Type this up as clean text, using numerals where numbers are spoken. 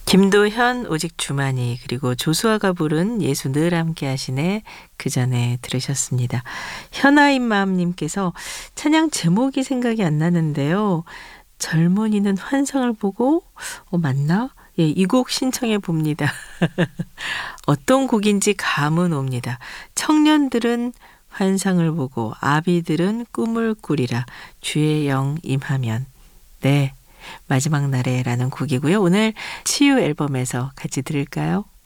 김도현 오직 주만이 그리고 조수아가 부른 예수 늘 함께 하시네 그 전에 들으셨습니다. 현아인 마음님께서 찬양 제목이 생각이 안 나는데요. 젊은이는 환상을 보고 맞나? 예, 이 곡 신청해 봅니다. 어떤 곡인지 감은 옵니다. 청년들은 환상을 보고 아비들은 꿈을 꾸리라 주의 영 임하면. 네. 마지막 날에라는 곡이고요. 오늘 치유 앨범에서 같이 들을까요?